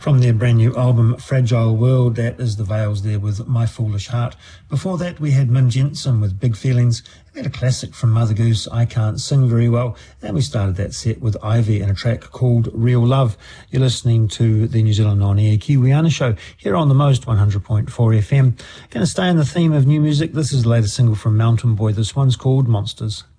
From their brand new album, Fragile World, that is the Veils there with My Foolish Heart. Before that, we had Min Jensen with Big Feelings. We had a classic from Mother Goose, I Can't Sing Very Well. And we started that set with Ivy and a track called Real Love. You're listening to the New Zealand On-Air Kiwiana Show here on the Most 100.4 FM. Going to stay in the theme of new music. This is the latest single from Mountain Boy. This one's called Monsters.